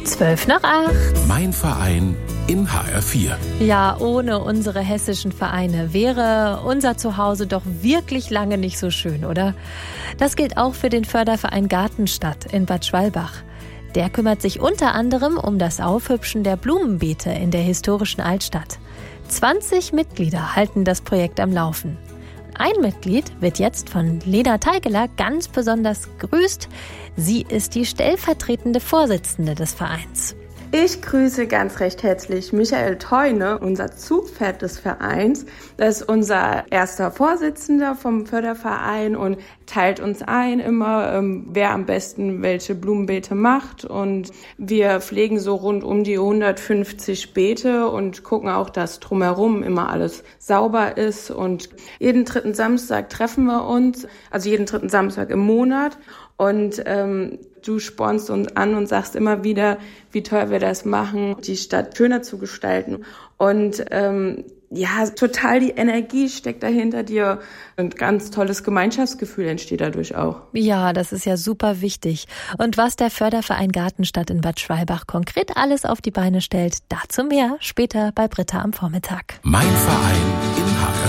7:55. Mein Verein in HR4. Ja, ohne unsere hessischen Vereine wäre unser Zuhause doch wirklich lange nicht so schön, oder? Das gilt auch für den Förderverein Gartenstadt in Bad Schwalbach. Der kümmert sich unter anderem um das Aufhübschen der Blumenbeete in der historischen Altstadt. 20 Mitglieder halten das Projekt am Laufen. Ein Mitglied wird jetzt von Lena Teigeler ganz besonders gegrüßt. Sie ist die stellvertretende Vorsitzende des Vereins. Ich grüße ganz recht herzlich Michael Theune, unser Zugpferd des Vereins. Das ist unser erster Vorsitzender vom Förderverein und teilt uns ein immer, wer am besten welche Blumenbeete macht. Und wir pflegen so rund um die 150 Beete und gucken auch, dass drumherum immer alles sauber ist. Und jeden dritten Samstag treffen wir uns, also jeden dritten Samstag im Monat. Und du spornst uns an und sagst immer wieder, wie toll wir das machen, die Stadt schöner zu gestalten. Und total die Energie steckt dahinter dir. Ein ganz tolles Gemeinschaftsgefühl entsteht dadurch auch. Ja, das ist ja super wichtig. Und was der Förderverein Gartenstadt in Bad Schwalbach konkret alles auf die Beine stellt, dazu mehr später bei Britta am Vormittag. Mein Verein in HR4.